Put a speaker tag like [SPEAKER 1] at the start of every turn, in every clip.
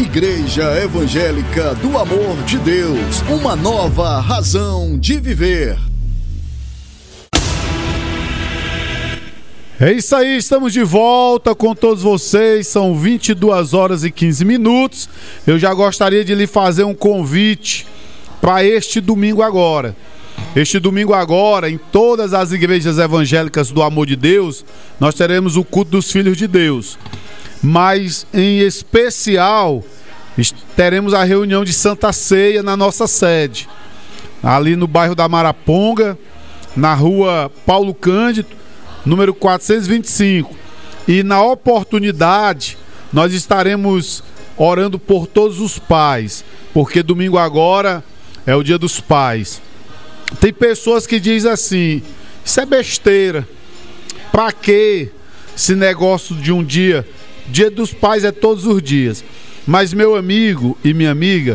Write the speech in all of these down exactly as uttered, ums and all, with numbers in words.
[SPEAKER 1] Igreja Evangélica do Amor de Deus, uma nova razão de viver.
[SPEAKER 2] É isso aí, estamos de volta com todos vocês, são vinte e duas horas e quinze minutos. Eu já gostaria de lhe fazer um convite para este domingo agora. Este domingo agora, em todas as igrejas evangélicas do Amor de Deus, nós teremos o culto dos filhos de Deus. Mas, em especial, teremos a reunião de Santa Ceia na nossa sede, ali no bairro da Maraponga, na rua Paulo Cândido, número quatrocentos e vinte e cinco. E na oportunidade, nós estaremos orando por todos os pais, porque domingo agora é o dia dos pais. Tem pessoas que dizem assim: isso é besteira, pra quê esse negócio de um dia? Dia dos pais é todos os dias. Mas, meu amigo e minha amiga,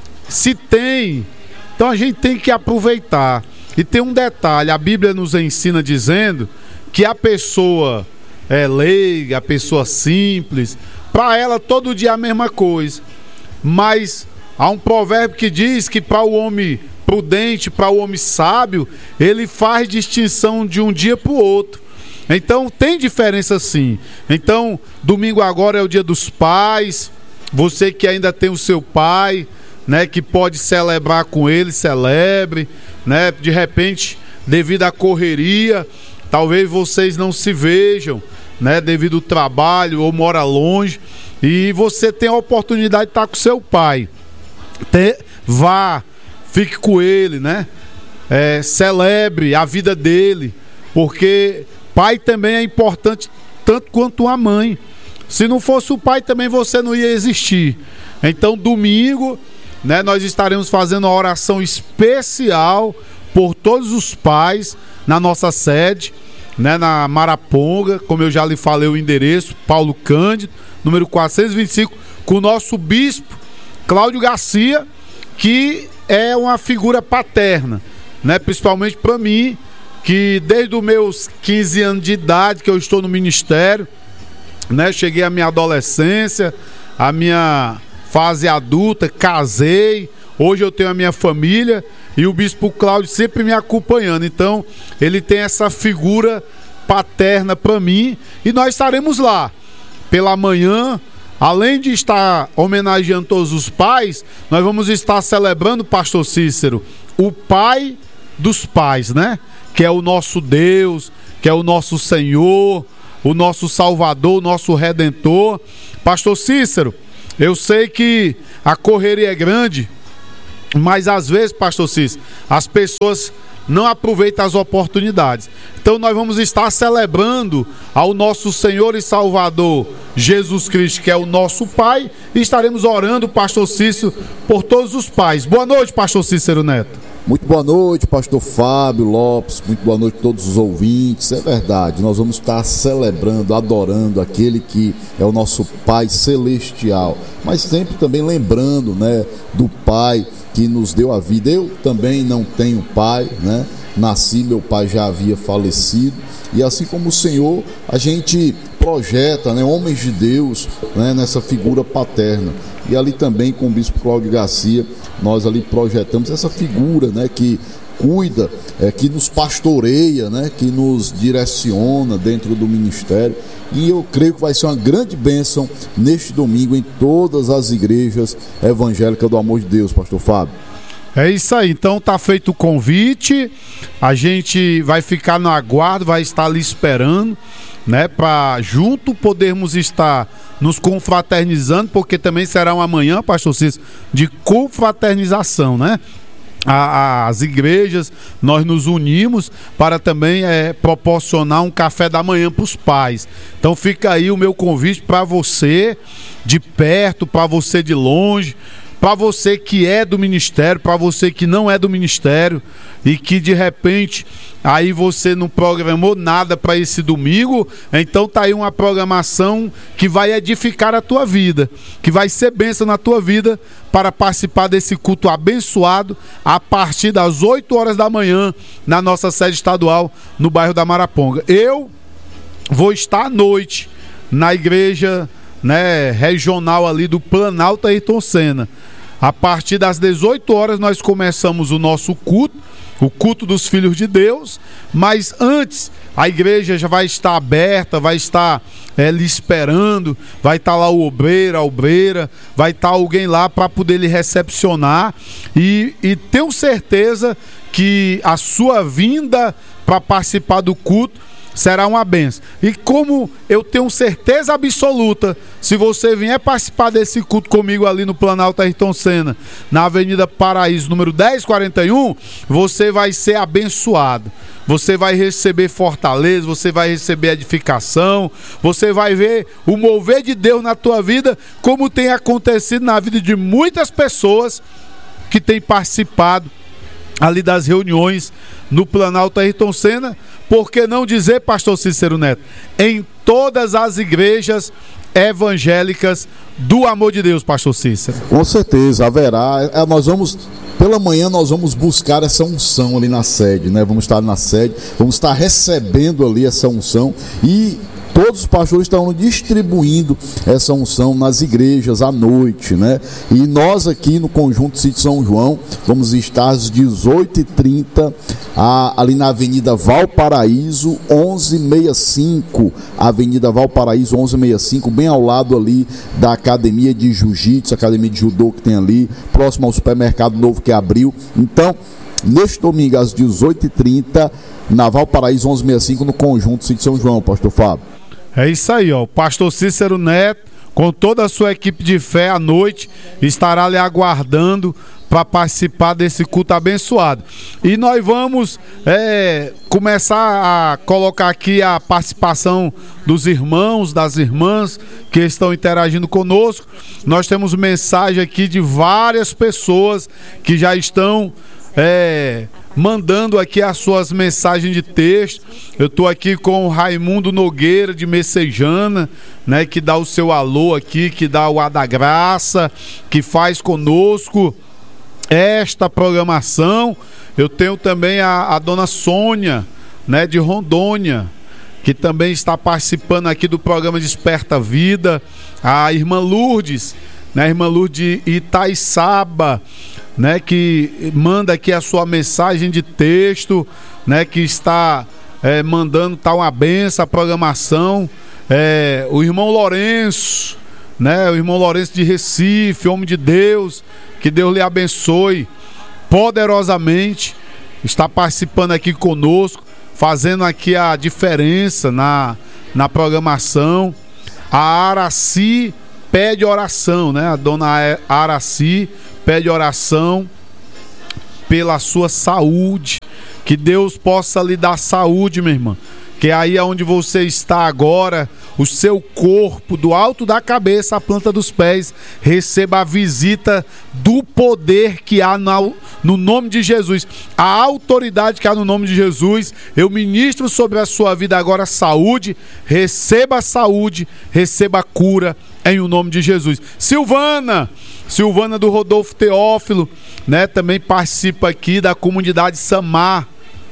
[SPEAKER 2] se tem, então a gente tem que aproveitar. E tem um detalhe, a Bíblia nos ensina dizendo que a pessoa é leiga, a pessoa simples, para ela todo dia é a mesma coisa. Mas há um provérbio que diz que para o homem prudente, para o homem sábio, ele faz distinção de um dia para o outro. Então tem diferença sim. Então domingo agora é o dia dos pais. Você que ainda tem o seu pai, né, que pode celebrar com ele, celebre, né? De repente, devido à correria, talvez vocês não se vejam, né, devido ao trabalho ou mora longe, e você tem a oportunidade de estar com seu pai. Te, vá, fique com ele, né? É, celebre a vida dele, porque pai também é importante tanto quanto a mãe. Se não fosse o pai, também você não ia existir. Então, domingo, né, nós estaremos fazendo uma oração especial por todos os pais na nossa sede, né, na Maraponga, como eu já lhe falei o endereço, Paulo Cândido, número quatrocentos e vinte e cinco, com o nosso bispo Cláudio Garcia, que é uma figura paterna, né, principalmente para mim, que desde os meus quinze anos de idade que eu estou no ministério, né, cheguei à minha adolescência, à minha fase adulta, casei, hoje eu tenho a minha família e o bispo Cláudio sempre me acompanhando. Então ele tem essa figura paterna para mim, e nós estaremos lá pela manhã. Além de estar homenageando todos os pais, nós vamos estar celebrando, pastor Cícero, o pai dos pais, né? Que é o nosso Deus, que é o nosso Senhor, o nosso Salvador, o nosso Redentor. Pastor Cícero, eu sei que a correria é grande, mas às vezes, pastor Cícero, as pessoas não aproveitam as oportunidades. Então nós vamos estar celebrando ao nosso Senhor e Salvador Jesus Cristo, que é o nosso Pai, e estaremos orando, pastor Cícero, por todos os pais. Boa noite, pastor Cícero Neto.
[SPEAKER 3] Muito boa noite, pastor Fábio Lopes, muito boa noite a todos os ouvintes. É verdade, nós vamos estar celebrando, adorando aquele que é o nosso Pai Celestial, mas sempre também lembrando, né, do Pai que nos deu a vida. Eu também não tenho pai, né? Nasci, meu pai já havia falecido, e assim como o Senhor, a gente projeta, né, homens de Deus, né, nessa figura paterna. E ali também com o bispo Cláudio Garcia, nós ali projetamos essa figura, né, que cuida, é, que nos pastoreia, né, que nos direciona dentro do ministério. E eu creio que vai ser uma grande bênção neste domingo em todas as igrejas evangélicas do Amor de Deus, pastor Fábio.
[SPEAKER 2] É isso aí, então tá feito o convite, a gente vai ficar no aguardo, vai estar ali esperando, né, para junto podermos estar nos confraternizando, porque também será uma manhã, pastor Cícero, de confraternização, né? As igrejas, nós nos unimos para também é, proporcionar um café da manhã para os pais. Então fica aí o meu convite para você de perto, para você de longe, para você que é do ministério, para você que não é do ministério e que de repente aí você não programou nada para esse domingo, então tá aí uma programação que vai edificar a tua vida, que vai ser bênção na tua vida, para participar desse culto abençoado a partir das oito horas da manhã na nossa sede estadual no bairro da Maraponga. Eu vou estar à noite na igreja né, regional ali do Planalto Ayrton Senna. A partir das dezoito horas nós começamos o nosso culto, o culto dos filhos de Deus, mas antes a igreja já vai estar aberta, vai estar é, lhe esperando, vai estar lá o obreiro, a obreira, vai estar alguém lá para poder lhe recepcionar e, e tenho certeza que a sua vinda para participar do culto será uma bênção. E como eu tenho certeza absoluta, se você vier participar desse culto comigo ali no Planalto Ayrton Senna, na Avenida Paraíso, número dez quarenta e um, você vai ser abençoado. Você vai receber fortaleza, você vai receber edificação, você vai ver o mover de Deus na tua vida, como tem acontecido na vida de muitas pessoas que têm participado ali das reuniões no Planalto Ayrton Senna. Por que não dizer, pastor Cícero Neto, em todas as igrejas evangélicas do amor de Deus, pastor Cícero?
[SPEAKER 3] Com certeza, haverá. É, nós vamos, pela manhã nós vamos buscar essa unção ali na sede, né? Vamos estar na sede, vamos estar recebendo ali essa unção e todos os pastores estão distribuindo essa unção nas igrejas à noite, né? E nós aqui no Conjunto Sítio São João vamos estar às dezoito e trinta ali na Avenida Valparaíso onze sessenta e cinco, Avenida Valparaíso onze sessenta e cinco, bem ao lado ali da Academia de Jiu-Jitsu, Academia de Judô que tem ali, próximo ao supermercado novo que abriu. Então, neste domingo às dezoito e trinta, na Valparaíso onze sessenta e cinco, no Conjunto Sítio São João, pastor Fábio.
[SPEAKER 2] É isso aí, ó. O pastor Cícero Neto, com toda a sua equipe de fé à noite, estará lhe aguardando para participar desse culto abençoado. E nós vamos é, começar a colocar aqui a participação dos irmãos, das irmãs que estão interagindo conosco. Nós temos mensagem aqui de várias pessoas que já estão É, mandando aqui as suas mensagens de texto. Eu estou aqui com o Raimundo Nogueira de Messejana, né, que dá o seu alô aqui, que dá o ar da graça, que faz conosco esta programação. Eu tenho também a, a dona Sônia, né, de Rondônia, que também está participando aqui do programa Desperta Vida. A irmã Lourdes, né, a irmã Lourdes de Itaiçaba, né, que manda aqui a sua mensagem de texto, né, que está é, mandando tá uma benção a programação. É, o irmão Lourenço, né, o irmão Lourenço de Recife, homem de Deus, que Deus lhe abençoe poderosamente, está participando aqui conosco, fazendo aqui a diferença na, na programação. A Araci pede oração, né, a dona Araci pede oração pela sua saúde, que Deus possa lhe dar saúde, minha irmã, que aí onde você está agora, o seu corpo, do alto da cabeça à planta dos pés, receba a visita do poder que há no, no nome de Jesus, a autoridade que há no nome de Jesus. Eu ministro sobre a sua vida agora saúde, receba a saúde, receba a cura em o nome de Jesus. Silvana, Silvana do Rodolfo Teófilo, né, também participa aqui da comunidade Samar,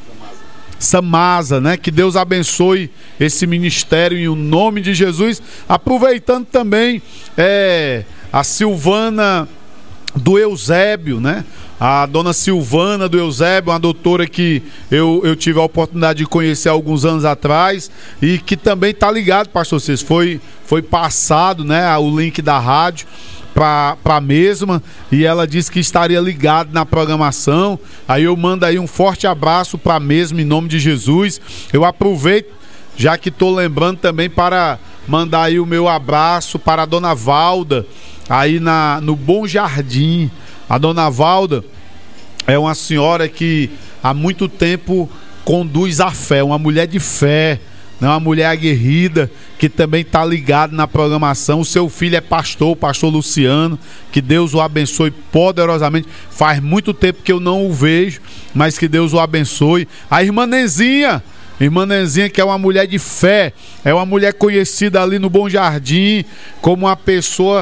[SPEAKER 2] Samasa, né? Que Deus abençoe esse ministério em o nome de Jesus. Aproveitando também é, a Silvana do Eusébio, né? A dona Silvana do Eusébio, uma doutora que eu, eu tive a oportunidade de conhecer há alguns anos atrás e que também está ligado, pastor Cícero, foi, foi passado, né, o link da rádio para a mesma, e ela disse que estaria ligada na programação. Aí eu mando aí um forte abraço para a mesma em nome de Jesus. Eu aproveito, já que estou lembrando também, para mandar aí o meu abraço para a dona Valda, aí na, no Bom Jardim. A dona Valda é uma senhora que há muito tempo conduz a fé, uma mulher de fé, uma mulher aguerrida, que também está ligado na programação. O seu filho é pastor, o pastor Luciano, que Deus o abençoe poderosamente. Faz muito tempo que eu não o vejo, mas que Deus o abençoe. A irmã Nezinha, irmã Nezinha, que é uma mulher de fé, é uma mulher conhecida ali no Bom Jardim como uma pessoa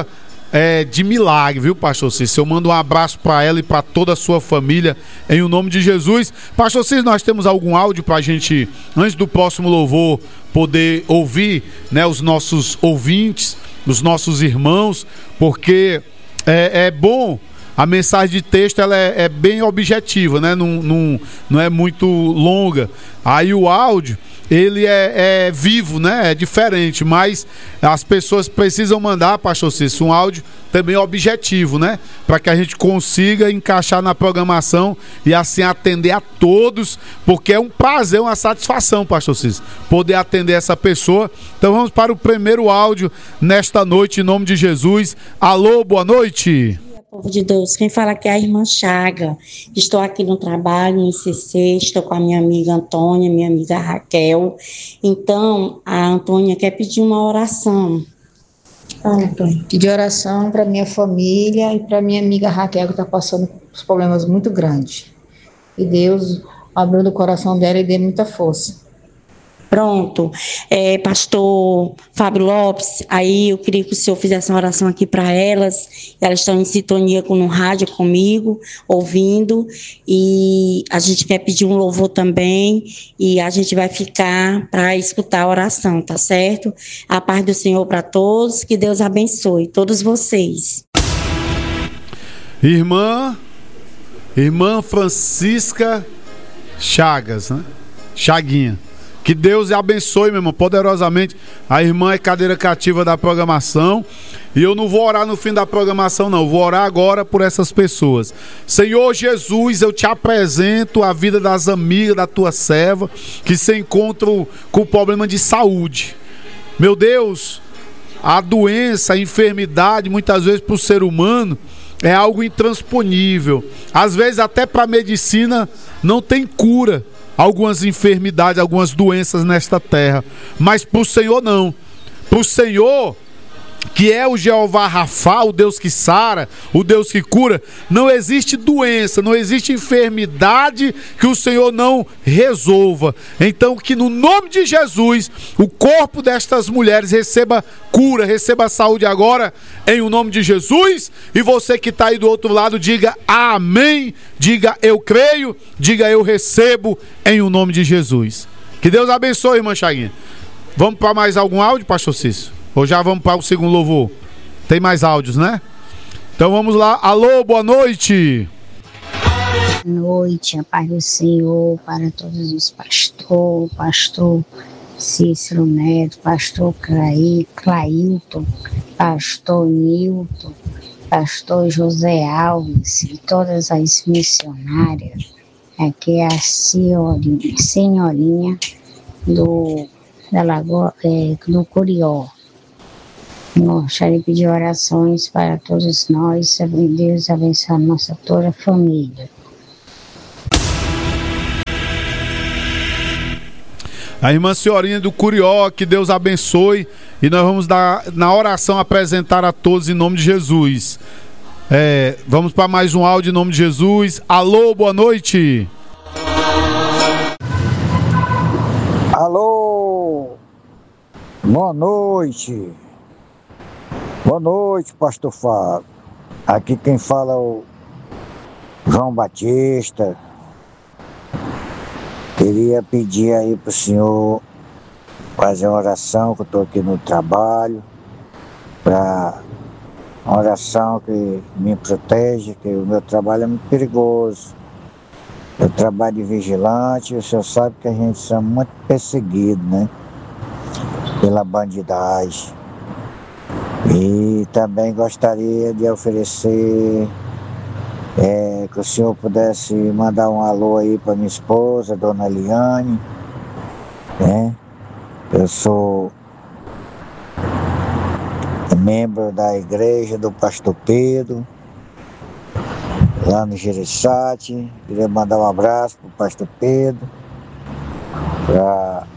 [SPEAKER 2] é, de milagre, viu, pastor Cícero? Eu mando um abraço para ela e para toda a sua família, em o nome de Jesus. Pastor Cícero, nós temos algum áudio para a gente, antes do próximo louvor, poder ouvir, né, os nossos ouvintes, os nossos irmãos, porque é, é bom. A mensagem de texto ela é, é bem objetiva, né? Não, não, não é muito longa. Aí o áudio, ele é, é vivo, né? É diferente, mas as pessoas precisam mandar, pastor Cícero, um áudio também objetivo, né? Para que a gente consiga encaixar na programação e assim atender a todos, porque é um prazer, uma satisfação, pastor Cícero, poder atender essa pessoa. Então vamos para o primeiro áudio nesta noite, em nome de Jesus. Alô, boa noite.
[SPEAKER 4] Povo de Deus, quem fala aqui é a irmã Chaga. Estou aqui no trabalho, em C C, estou com a minha amiga Antônia, minha amiga Raquel. Então, a Antônia quer pedir uma oração. Fala, Antônia.
[SPEAKER 5] Pedir oração para minha família e para minha amiga Raquel, que está passando por problemas muito grandes. E Deus abriu o coração dela e dê muita força.
[SPEAKER 4] Pronto, é, pastor Fábio Lopes, aí eu queria que o senhor fizesse uma oração aqui para elas. Elas estão em sintonia com no rádio comigo, ouvindo, e a gente quer pedir um louvor também, e a gente vai ficar para escutar a oração, tá certo? A paz do Senhor para todos, que Deus abençoe todos vocês.
[SPEAKER 2] Irmã, irmã Francisca Chagas, né? Chaguinha. Que Deus abençoe, meu irmão, poderosamente. A irmã é cadeira cativa da programação. E eu não vou orar no fim da programação, não. Eu vou orar agora por essas pessoas. Senhor Jesus, eu te apresento a vida das amigas da tua serva que se encontram com problema de saúde. Meu Deus, a doença, a enfermidade, muitas vezes para o ser humano, é algo intransponível. Às vezes até para a medicina não tem cura. Algumas enfermidades, algumas doenças nesta terra, mas para o Senhor não. Para o Senhor, que é o Jeová Rafa, o Deus que sara, o Deus que cura, não existe doença, não existe enfermidade que o Senhor não resolva. Então que no nome de Jesus, o corpo destas mulheres receba cura, receba saúde agora, em o nome de Jesus. E você que está aí do outro lado, diga amém, diga eu creio, diga eu recebo, em o nome de Jesus. Que Deus abençoe, irmã Chaguinha. Vamos para mais algum áudio, pastor Cícero? Ou já vamos para o segundo louvor? Tem mais áudios, né? Então vamos lá. Alô, boa noite.
[SPEAKER 6] Boa noite, a paz do Senhor para todos os pastores, pastor Cícero Neto, pastor Clay, Clailton, pastor Nilton, pastor José Alves e todas as missionárias. Aqui é a senhorinha, senhorinha do, da Lagoa, é, do Curió. Gostaria de pedir orações para todos nós. Deus abençoe a nossa toda a família.
[SPEAKER 2] A irmã senhorinha do Curió, que Deus abençoe. E nós vamos dar, na oração, apresentar a todos em nome de Jesus. É, vamos para mais um áudio em nome de Jesus. Alô, boa noite.
[SPEAKER 7] Alô, boa noite. Boa noite, pastor Fábio. Aqui quem fala é o João Batista. Queria pedir aí pro senhor fazer uma oração, que eu estou aqui no trabalho, para uma oração que me protege, que o meu trabalho é muito perigoso. Eu trabalho de vigilante, o senhor sabe que a gente é muito perseguido, né? Pela bandidagem. E também gostaria de oferecer é, que o senhor pudesse mandar um alô aí para minha esposa, dona Eliane, né? Eu sou membro da igreja do pastor Pedro, lá no Gereissati. Queria mandar um abraço para o pastor Pedro, para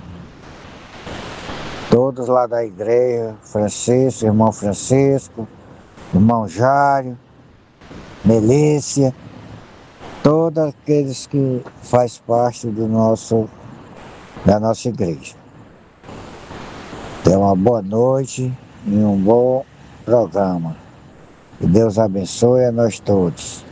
[SPEAKER 7] todos lá da igreja, Francisco, irmão Francisco, irmão Jário, Melícia, todos aqueles que fazem parte do nosso, da nossa igreja. Tenha uma boa noite e um bom programa. Que Deus abençoe a nós todos.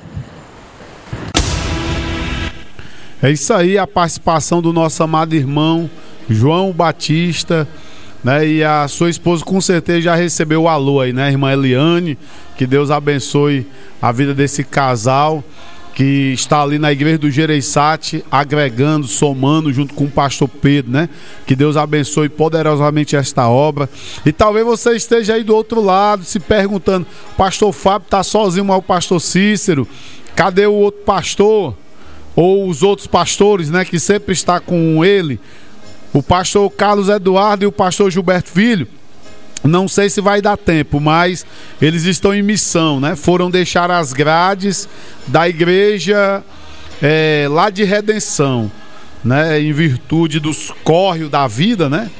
[SPEAKER 2] É isso aí, a participação do nosso amado irmão João Batista, né? E a sua esposa com certeza já recebeu o alô aí, né, irmã Eliane? Que Deus abençoe a vida desse casal que está ali na igreja do Gereissati, agregando, somando junto com o pastor Pedro, né? Que Deus abençoe poderosamente esta obra. E talvez você esteja aí do outro lado se perguntando: o pastor Fábio está sozinho, mas o pastor Cícero, cadê o outro pastor? Ou os outros pastores, né, que sempre está com ele, o pastor Carlos Eduardo e o pastor Gilberto Filho. Não sei se vai dar tempo, mas eles estão em missão, né? Foram deixar as grades da igreja é, lá de Redenção, né? Em virtude dos córregos da vida, né?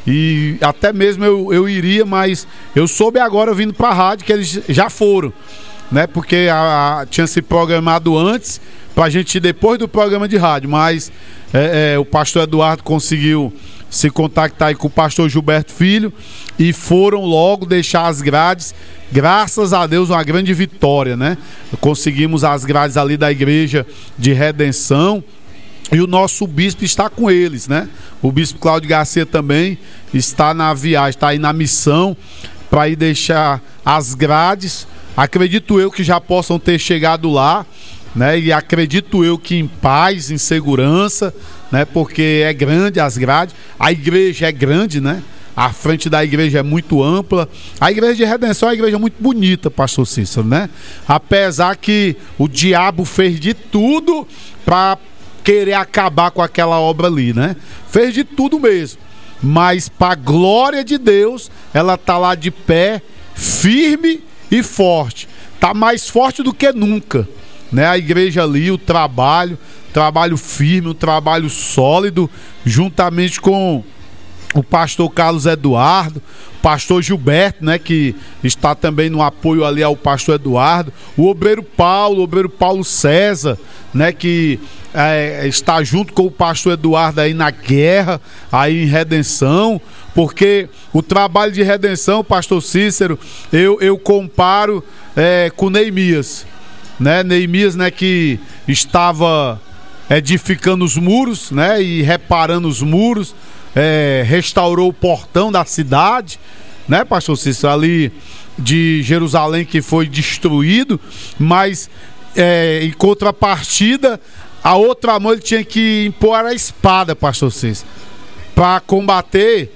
[SPEAKER 2] E até mesmo eu, eu iria, mas eu soube agora vindo para a rádio que eles já foram, né? Porque a, a, tinha se programado antes pra gente ir depois do programa de rádio, mas é, é, o pastor Eduardo conseguiu se contactar aí com o pastor Gilberto Filho e foram logo deixar as grades. Graças a Deus, uma grande vitória, né? Conseguimos as grades ali da igreja de Redenção e o nosso bispo está com eles, né? O bispo Cláudio Garcia também está na viagem, está aí na missão para ir deixar as grades. Acredito eu que já possam ter chegado lá, né? E acredito eu que em paz, em segurança, né? Porque é grande as grades, a igreja é grande, né? A frente da igreja é muito ampla. A igreja de Redenção é uma igreja muito bonita, pastor Cícero, né? Apesar que o diabo fez de tudo para querer acabar com aquela obra ali, né? Fez de tudo mesmo. Mas para a glória de Deus, ela tá lá de pé, firme e forte. Tá mais forte do que nunca, né? A igreja ali, o trabalho, trabalho firme, um trabalho sólido, juntamente com o pastor Carlos Eduardo, o pastor Gilberto, né, que está também no apoio ali ao pastor Eduardo, o obreiro Paulo, o obreiro Paulo César, né, que é, está junto com o pastor Eduardo aí na guerra, aí em Redenção, porque o trabalho de redenção, pastor Cícero, eu, eu comparo é, com Neemias, né, Neemias, né, que estava edificando os muros, né, e reparando os muros, é, restaurou o portão da cidade, né, pastor Cícero, ali de Jerusalém, que foi destruído, mas é, em contrapartida, a outra mão ele tinha que impor a espada, pastor Cícero, para combater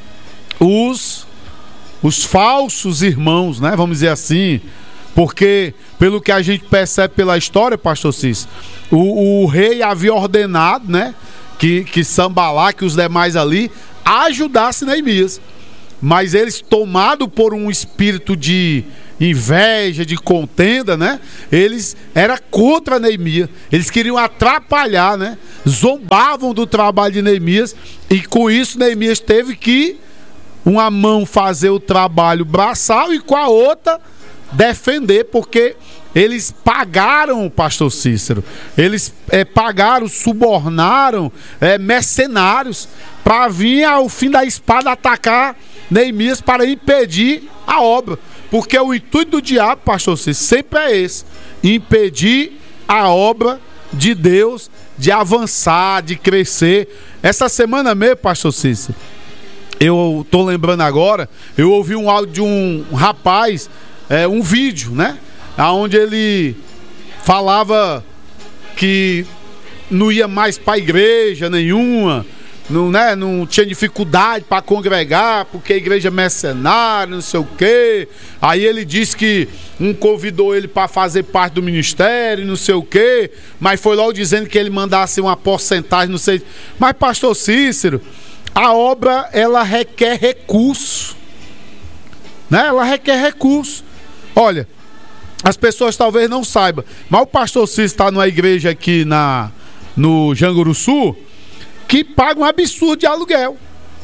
[SPEAKER 2] os, os falsos irmãos, né, vamos dizer assim, porque pelo que a gente percebe pela história, pastor Cícero, o, o rei havia ordenado, né, que, que Sanbalá, que os demais ali, ajudassem Neemias. Mas eles, tomados por um espírito de inveja, de contenda, né, eles eram contra Neemias. Eles queriam atrapalhar, né, zombavam do trabalho de Neemias. E com isso Neemias teve que uma mão fazer o trabalho braçal e com a outra defender, porque eles pagaram, pastor Cícero, eles é, pagaram, subornaram é, mercenários para vir ao fim da espada atacar Neemias para impedir a obra, porque o intuito do diabo, pastor Cícero, sempre é esse: impedir a obra de Deus de avançar, de crescer. Essa semana mesmo, pastor Cícero, eu tô lembrando agora, eu ouvi um áudio de um rapaz, é, um vídeo, né, onde ele falava que não ia mais para a igreja nenhuma, não, né, não tinha dificuldade para congregar, porque a igreja é mercenária, não sei o quê. Aí ele disse que um convidou ele para fazer parte do ministério, não sei o quê, mas foi logo dizendo que ele mandasse uma porcentagem, não sei. Mas, pastor Cícero, a obra, ela requer recurso, né? Ela requer recurso. Olha, as pessoas talvez não saibam, mas o pastor Cícero está numa igreja aqui na, no Janguruçu, que paga um absurdo de aluguel.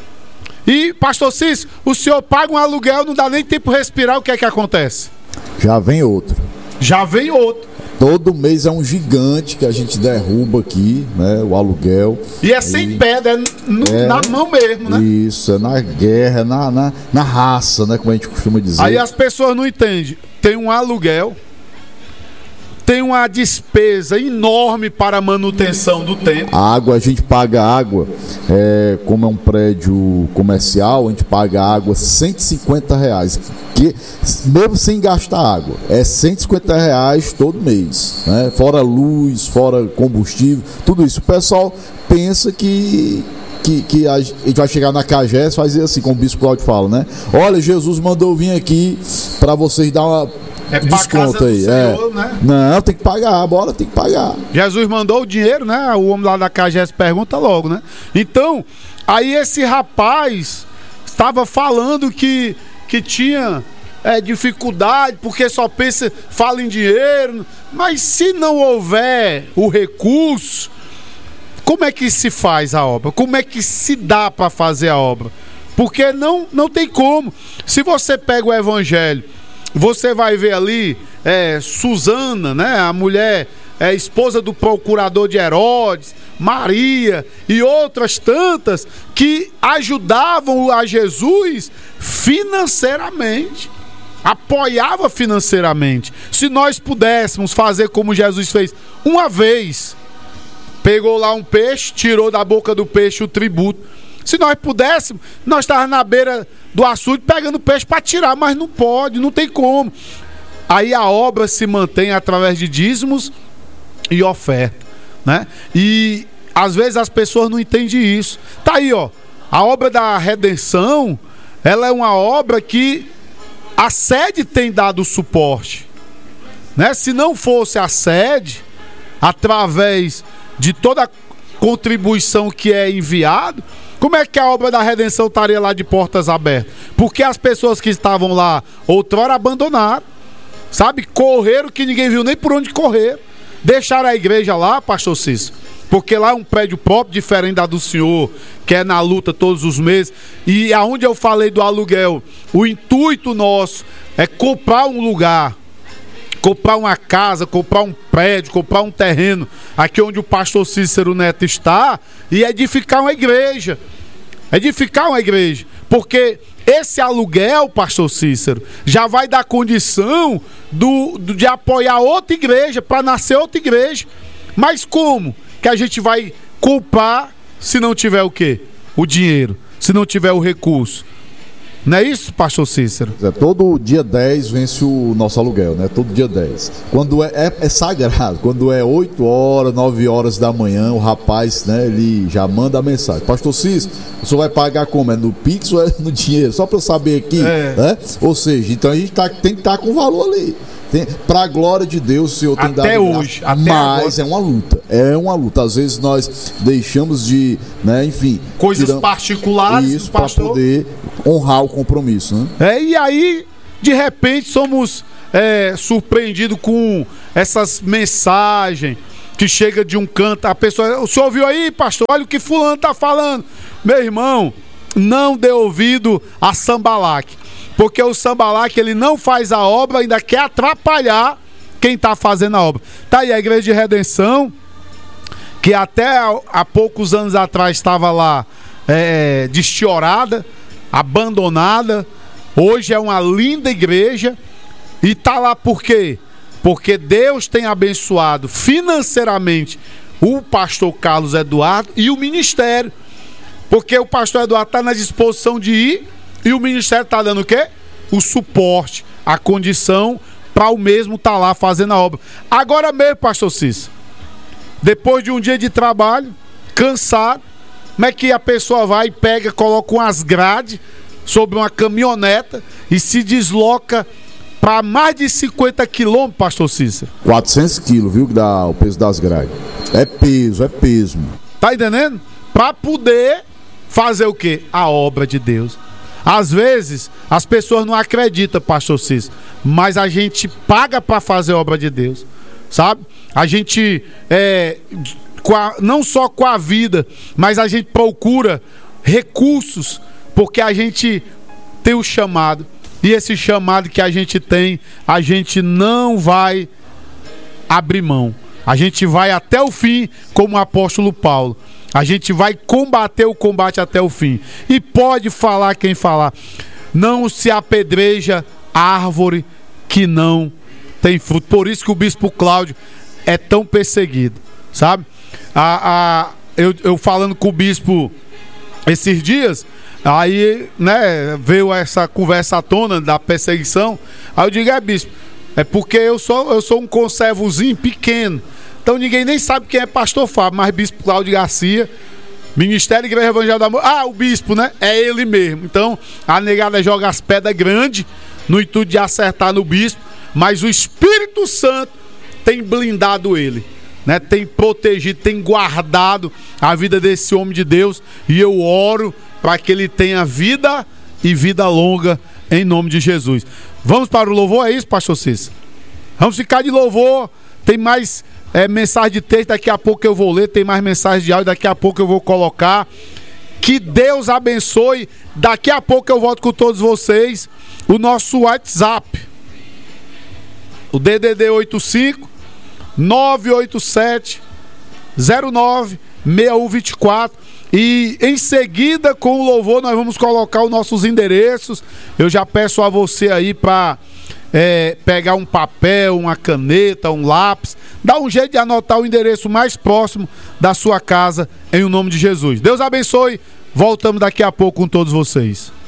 [SPEAKER 2] E, pastor Cícero, o senhor paga um aluguel, não dá nem tempo de respirar, o que é que acontece?
[SPEAKER 3] Já vem outro.
[SPEAKER 2] Já vem outro.
[SPEAKER 3] Todo mês é um gigante que a gente derruba aqui, né? O aluguel.
[SPEAKER 2] E é sem e... pedra, é, no, é na mão mesmo, né?
[SPEAKER 3] Isso, é na guerra, é na, na, na raça, né? Como a gente costuma dizer.
[SPEAKER 2] Aí as pessoas não entendem. tem um aluguel, tem uma despesa enorme para a manutenção do templo.
[SPEAKER 3] A água, a gente paga água, é, como é um prédio comercial, a gente paga água cento e cinquenta reais, que, mesmo sem gastar água, é cento e cinquenta reais todo mês, né? Fora luz, fora combustível, tudo isso. O pessoal pensa que... Que, que a gente vai chegar na Cagés e fazer assim, como o Bispo Cláudio fala, né? Olha, Jesus mandou vir aqui para vocês dar uma
[SPEAKER 2] é
[SPEAKER 3] desconto aí.
[SPEAKER 2] Senhor,
[SPEAKER 3] é.
[SPEAKER 2] né?
[SPEAKER 3] Não, tem que pagar, bora, tem que pagar.
[SPEAKER 2] Jesus mandou o dinheiro, né? O homem lá da Cagés pergunta logo, né? Então, aí esse rapaz estava falando que, que tinha é, dificuldade, porque só pensa, fala em dinheiro, mas se não houver o recurso, como é que se faz a obra? Como é que se dá para fazer a obra? Porque não, não tem como. Se você pega o evangelho, você vai ver ali é, Susana, né? A mulher, é, esposa do procurador de Herodes, Maria e outras tantas que ajudavam a Jesus financeiramente. Apoiava financeiramente. Se nós pudéssemos fazer como Jesus fez uma vez, pegou lá um peixe, tirou da boca do peixe o tributo. Se nós pudéssemos, nós estávamos na beira do açude pegando peixe para tirar, mas não pode, não tem como. Aí a obra se mantém através de dízimos e oferta, né? E às vezes as pessoas não entendem isso. Tá aí, ó, a obra da redenção, ela é uma obra que a sede tem dado suporte, né? Se não fosse a sede, através de toda a contribuição que é enviado, como é que a obra da redenção estaria lá de portas abertas? Porque as pessoas que estavam lá outrora abandonaram, sabe? Correram que ninguém viu nem por onde correr. Deixaram a igreja lá, pastor Cícero, porque lá é um prédio próprio, diferente da do senhor, que é na luta todos os meses. E aonde eu falei do aluguel, o intuito nosso é comprar um lugar, comprar uma casa, comprar um prédio, comprar um terreno, aqui onde o pastor Cícero Neto está, e edificar uma igreja. Edificar uma igreja. Porque esse aluguel, pastor Cícero, já vai dar condição do, do, de apoiar outra igreja, para nascer outra igreja. Mas como que a gente vai comprar se não tiver o quê? O dinheiro, se não tiver o recurso. Não é isso, pastor Cícero?
[SPEAKER 3] É, todo dia dez vence o nosso aluguel, né? Todo dia dez. Quando é, é, é sagrado, quando é oito horas, nove horas da manhã, o rapaz, né, ele já manda a mensagem. Pastor Cícero, o senhor vai pagar como? É no Pix ou é no dinheiro? Só para eu saber aqui, é. Né? Ou seja, então a gente tá, tem que estar tá com valor ali. Para a glória de Deus, o Senhor tem
[SPEAKER 2] até
[SPEAKER 3] dado
[SPEAKER 2] hoje,
[SPEAKER 3] graça,
[SPEAKER 2] até
[SPEAKER 3] mas
[SPEAKER 2] agora.
[SPEAKER 3] É uma luta, é uma luta. Às vezes nós deixamos de, né, enfim,
[SPEAKER 2] coisas
[SPEAKER 3] tiramos,
[SPEAKER 2] particulares,
[SPEAKER 3] isso para poder honrar o compromisso, né?
[SPEAKER 2] É, e aí, de repente, somos é, surpreendidos com essas mensagens que chega de um canto. A pessoa, o senhor ouviu aí, pastor? Olha o que fulano tá falando. Meu irmão, não dê ouvido a Sambalaque. Porque o Sambalaque, ele não faz a obra, ainda quer atrapalhar quem está fazendo a obra. Tá aí a Igreja de Redenção, que até há poucos anos atrás estava lá é, desfiorada, abandonada. Hoje é uma linda igreja. E tá lá por quê? Porque Deus tem abençoado financeiramente o pastor Carlos Eduardo e o ministério. Porque o pastor Eduardo está na disposição de ir, e o ministério está dando o quê? O suporte, a condição para o mesmo estar tá lá fazendo a obra. Agora mesmo, pastor Cícero, depois de um dia de trabalho, cansado, como é que a pessoa vai e pega, coloca umas grades sobre uma caminhoneta e se desloca para mais de cinquenta quilômetros, pastor Cícero?
[SPEAKER 3] quatrocentos quilos, viu, que dá o peso das grades. É peso, é peso.
[SPEAKER 2] Tá entendendo? Para poder fazer o quê? A obra de Deus. Às vezes, as pessoas não acreditam, pastor Cícero, mas a gente paga para fazer a obra de Deus, sabe? A gente, é, com a, não só com a vida, mas a gente procura recursos, porque a gente tem o chamado. E esse chamado que a gente tem, a gente não vai abrir mão. A gente vai até o fim, como o apóstolo Paulo. A gente vai combater o combate até o fim. E pode falar quem falar. Não se apedreja árvore que não tem fruto. Por isso que o bispo Cláudio é tão perseguido, sabe? A, a, eu, eu falando com o bispo esses dias, aí, né, veio essa conversa à tona da perseguição. Aí eu digo, é bispo, é porque eu sou, eu sou um conservozinho pequeno, então ninguém nem sabe quem é pastor Fábio, mas bispo Cláudio Garcia, Ministério Igreja Evangélica do Amor, ah, o bispo, né, é ele mesmo. Então a negada joga as pedras grandes no intuito de acertar no bispo, mas o Espírito Santo tem blindado ele, né, tem protegido, tem guardado a vida desse homem de Deus, e eu oro para que ele tenha vida e vida longa em nome de Jesus. Vamos para o louvor, é isso, pastor Cícero? Vamos ficar de louvor. Tem mais é, mensagem de texto, daqui a pouco eu vou ler, tem mais mensagem de áudio, daqui a pouco eu vou colocar. Que Deus abençoe. Daqui a pouco eu volto com todos vocês. O nosso WhatsApp, o D D D oito cinco nove oito sete zero nove seis um dois quatro. E em seguida, com o louvor, nós vamos colocar os nossos endereços. Eu já peço a você aí para é, pegar um papel, uma caneta, um lápis, dá um jeito de anotar o endereço mais próximo da sua casa, em o nome de Jesus. Deus abençoe. Voltamos daqui a pouco com todos vocês.